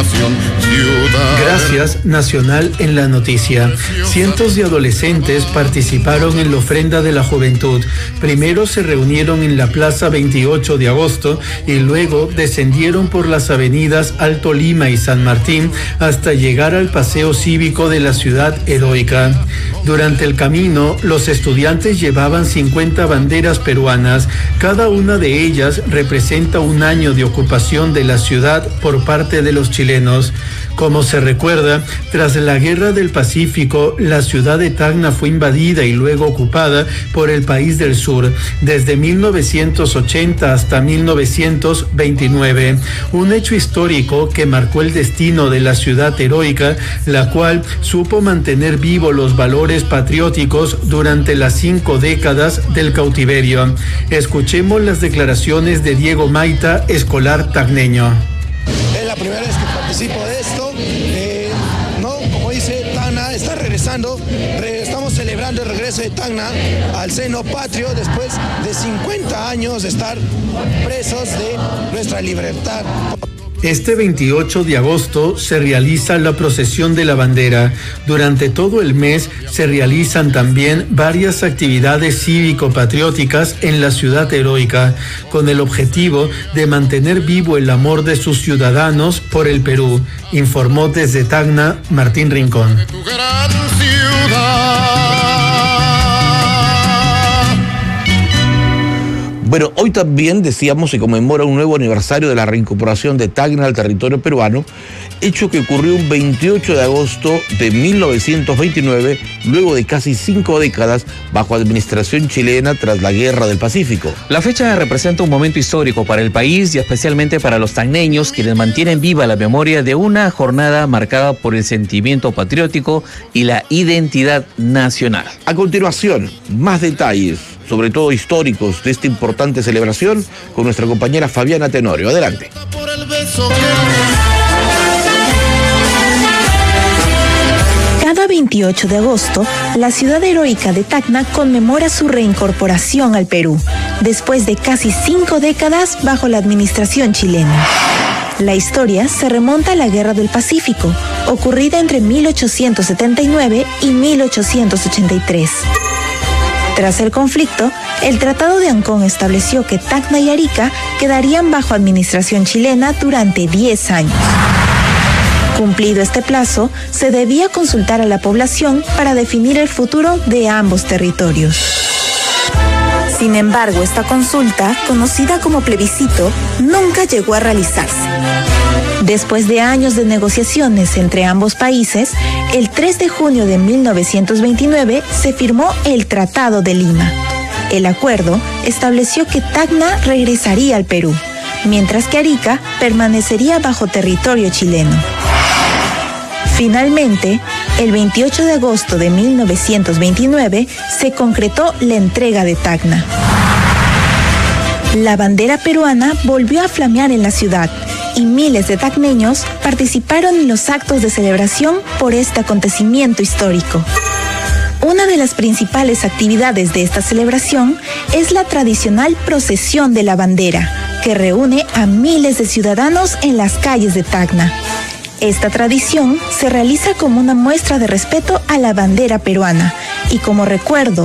nación, ciudad. Gracias, Nacional en la noticia. Cientos de adolescentes participaron en la ofrenda de la juventud. Primero se reunieron en la Plaza 28 de agosto y luego descendieron por las avenidas Alto Lima y San Martín hasta llegar al paseo cívico de la ciudad heroica. Durante el camino, los estudiantes llevaban 50 banderas peruanas. Cada una de ellas representa un año de ocupación de la ciudad por parte de los chilenos. Como se recuerda, tras la Guerra del Pacífico, la ciudad de Tacna fue invadida y luego ocupada por el país del sur, desde 1980 hasta 1929. Un hecho histórico que marcó el destino de la ciudad heroica, la cual supo mantener vivos los valores patrióticos durante las 5 décadas del cautiverio. Escuchemos las declaraciones de Diego Maita, escolar tacneño. Es la primera vez que participo de esto, como dice Tacna, está regresando, estamos celebrando el regreso de Tacna al seno patrio después de 50 años de estar presos de nuestra libertad. Este 28 de agosto se realiza la procesión de la bandera. Durante todo el mes se realizan también varias actividades cívico-patrióticas en la ciudad heroica, con el objetivo de mantener vivo el amor de sus ciudadanos por el Perú, informó desde Tacna Martín Rincón. Bueno, hoy también, decíamos, se conmemora un nuevo aniversario de la reincorporación de Tacna al territorio peruano, hecho que ocurrió un 28 de agosto de 1929, luego de casi 5 décadas bajo administración chilena tras la Guerra del Pacífico. La fecha representa un momento histórico para el país y especialmente para los tacneños, quienes mantienen viva la memoria de una jornada marcada por el sentimiento patriótico y la identidad nacional. A continuación, más detalles, sobre todo históricos, de esta importante celebración con nuestra compañera Fabiana Tenorio. Adelante. Cada 28 de agosto, la ciudad heroica de Tacna conmemora su reincorporación al Perú, después de casi 5 décadas bajo la administración chilena. La historia se remonta a la Guerra del Pacífico, ocurrida entre 1879 y 1883. Tras el conflicto, el Tratado de Ancón estableció que Tacna y Arica quedarían bajo administración chilena durante 10 años. Cumplido este plazo, se debía consultar a la población para definir el futuro de ambos territorios. Sin embargo, esta consulta, conocida como plebiscito, nunca llegó a realizarse. Después de años de negociaciones entre ambos países, el 3 de junio de 1929 se firmó el Tratado de Lima. El acuerdo estableció que Tacna regresaría al Perú, mientras que Arica permanecería bajo territorio chileno. Finalmente, el 28 de agosto de 1929 se concretó la entrega de Tacna. La bandera peruana volvió a flamear en la ciudad y miles de tacneños participaron en los actos de celebración por este acontecimiento histórico. Una de las principales actividades de esta celebración es la tradicional procesión de la bandera, que reúne a miles de ciudadanos en las calles de Tacna. Esta tradición se realiza como una muestra de respeto a la bandera peruana y como recuerdo